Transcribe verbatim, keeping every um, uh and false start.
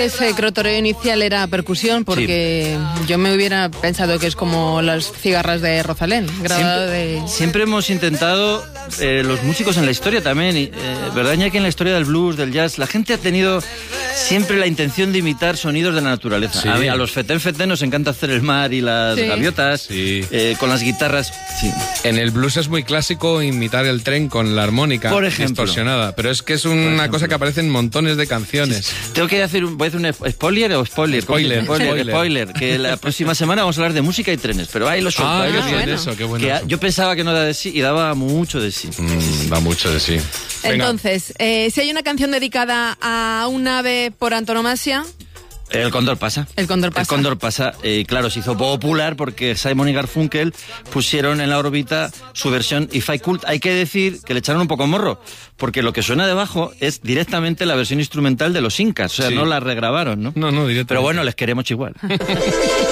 que ese crotoreo inicial era percusión, porque sí. Yo me hubiera pensado que es como las cigarras de Rosalén, grabado siempre, de... Siempre hemos intentado, eh, los músicos en la historia también, y, eh, ¿verdad, Iñaki? En la historia del blues, del jazz, la gente ha tenido siempre la intención de imitar sonidos de la naturaleza. Sí. A, mí, a los fetén fetén nos encanta hacer el mar y las sí. gaviotas, sí. eh, con las guitarras. Sí. En el blues es muy clásico imitar el tren con la armónica Por ejemplo. distorsionada, pero es que es una cosa que aparece en montones de canciones. Sí. Tengo que hacer un, voy a hacer un spoiler o spoiler. Spoiler, spoiler, spoiler. spoiler, que la próxima semana vamos a hablar de música y trenes, pero ahí lo suelto. Ah, ahí qué lo bien bueno. eso, qué bueno. Que eso. Yo pensaba que no da de sí y daba mucho de sí. Mm, da mucho de sí. Venga. Entonces, eh, si hay una canción dedicada a un ave por antonomasia... El Cóndor pasa. El Cóndor pasa. El Cóndor pasa, eh, claro, se hizo popular porque Simon y Garfunkel pusieron en la órbita su versión If I Could. Hay que decir que le echaron un poco morro, porque lo que suena debajo es directamente la versión instrumental de los Incas, o sea, sí. no la regrabaron, ¿no? No, no, directamente. Pero bueno, les queremos igual.